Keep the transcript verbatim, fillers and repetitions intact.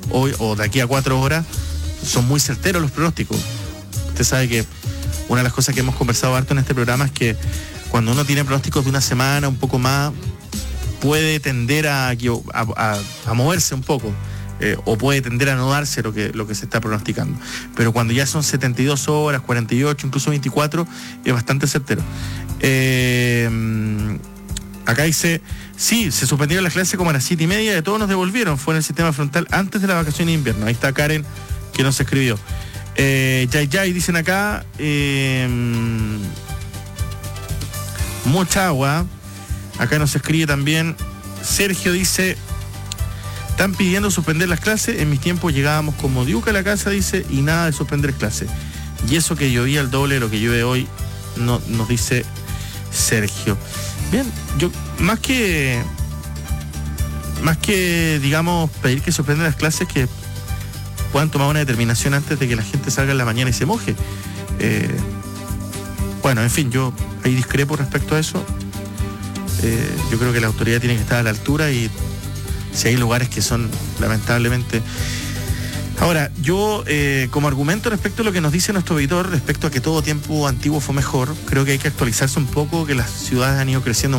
hoy o de aquí a cuatro horas, son muy certeros los pronósticos. Usted sabe que una de las cosas que hemos conversado harto en este programa es que cuando uno tiene pronósticos de una semana, un poco más, puede tender a, a, a, a moverse un poco, eh, o puede tender a no darse lo que, lo que se está pronosticando. Pero cuando ya son setenta y dos horas, cuarenta y ocho, incluso veinticuatro, es bastante certero. Eh, acá dice, sí, se suspendieron las clases como a las siete y media, de todos nos devolvieron, fue en el sistema frontal antes de la vacación de invierno. Ahí está Karen, que nos escribió. Eh, Yay Yay, dicen acá, eh, mucha agua. Acá nos escribe también Sergio, dice, están pidiendo suspender las clases, en mis tiempos llegábamos como diuca a la casa, dice, y nada de suspender clases. Y eso que llovía el doble de lo que llueve hoy, no, nos dice Sergio. Bien, yo más que más que digamos pedir que suspendan las clases, que puedan tomar una determinación antes de que la gente salga en la mañana y se moje. Eh, bueno, en fin, yo ahí discrepo respecto a eso. Eh, yo creo que la autoridad tiene que estar a la altura, y si hay lugares que son lamentablemente... Ahora, yo eh, como argumento respecto a lo que nos dice nuestro auditor respecto a que todo tiempo antiguo fue mejor, creo que hay que actualizarse un poco, que las ciudades han ido creciendo